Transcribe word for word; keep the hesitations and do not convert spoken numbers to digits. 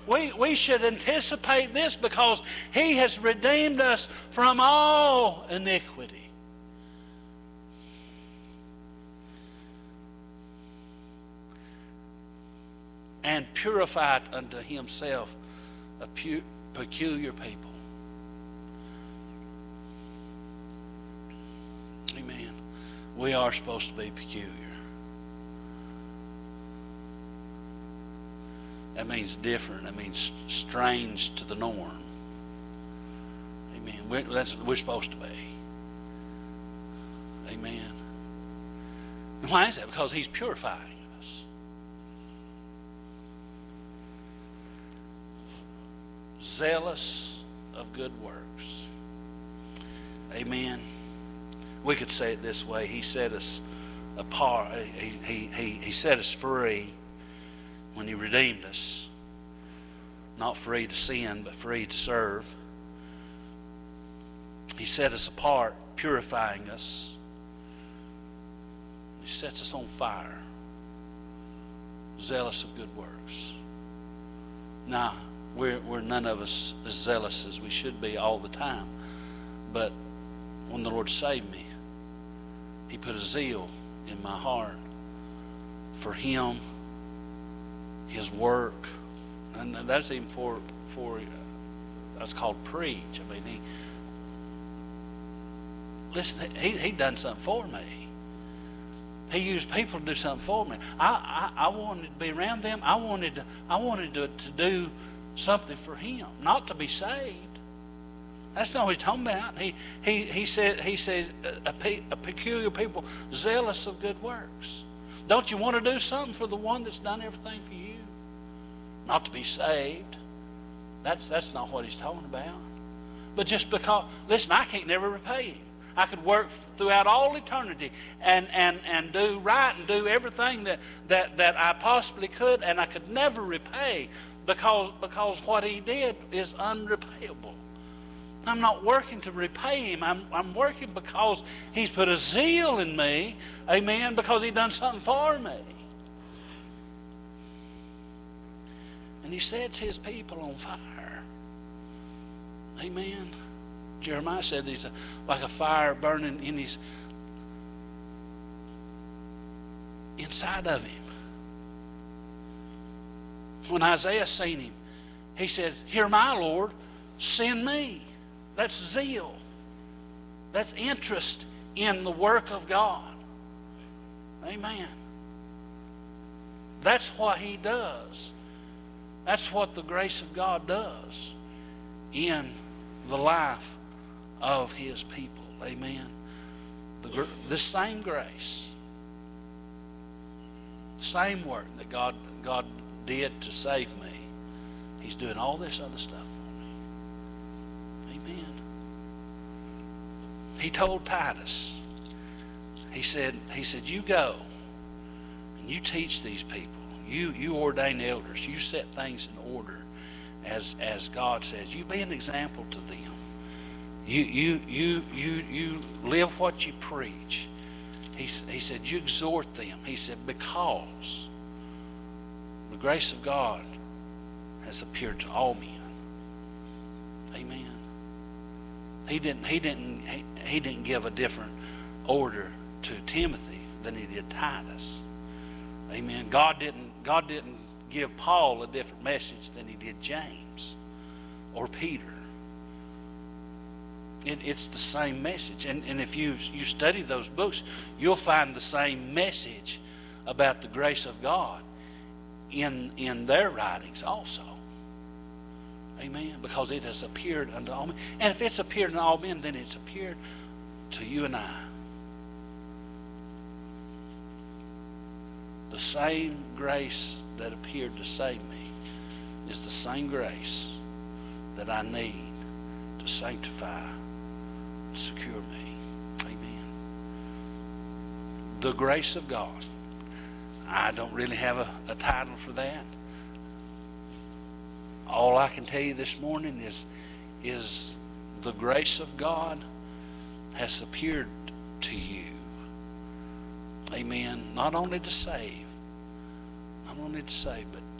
we, we should anticipate this because He has redeemed us from all iniquity. And purified unto Himself a pu- peculiar people. Amen. We are supposed to be peculiar. That means different. That means strange to the norm. Amen. We're, that's what we're supposed to be. Amen. And why is that? Because He's purifying us. Zealous of good works. Amen. We could say it this way. He set us apart. He, he, he, he set us free when He redeemed us. Not free to sin, but free to serve. He set us apart, purifying us. He sets us on fire. Zealous of good works. Now, we're, we're none of us as zealous as we should be all the time. But when the Lord saved me, He put a zeal in my heart for Him, His work, and that's even for for that's called preach. I mean, he listen. He he done something for me. He used people to do something for me. I I, I wanted to be around them. I wanted to, I wanted to, to do something for Him, not to be saved. That's not what He's talking about. He he he said he says a, a, a peculiar people, zealous of good works. Don't you want to do something for the one that's done everything for you? Not to be saved. That's that's not what He's talking about. But just because, listen, I can't never repay Him. I could work throughout all eternity and, and, and do right and do everything that, that, that I possibly could, and I could never repay because, because what He did is unrepayable. I'm not working to repay Him. I'm, I'm working because He's put a zeal in me, amen, because He done something for me. And He sets His people on fire. Amen. Jeremiah said He's a, like a fire burning in His inside of Him. When Isaiah seen Him, he said, "Here am I, Lord, send me." That's zeal. That's interest in the work of God. Amen. That's what He does. That's what the grace of God does in the life of His people. Amen. The, this same grace, same work that God, God did to save me, He's doing all this other stuff for me. Amen. He told Titus, he said, he said, you go and you teach these people. You you ordain elders. You set things in order as as God says. You be an example to them. You you you you you live what you preach. He, he said, you exhort them. He said, because the grace of God has appeared to all men. Amen. He didn't he didn't he, he didn't give a different order to Timothy than He did Titus. Amen. God didn't God didn't give Paul a different message than He did James or Peter. It, it's the same message. And, and if you, you study those books, you'll find the same message about the grace of God in, in their writings also. Amen. Because it has appeared unto all men. And if it's appeared unto all men, then it's appeared to you and I. The same grace that appeared to save me is the same grace that I need to sanctify and secure me. Amen. The grace of God. I don't really have a, a title for that. All I can tell you this morning is, is the grace of God has appeared to you. Amen. Not only to save, not only to save, but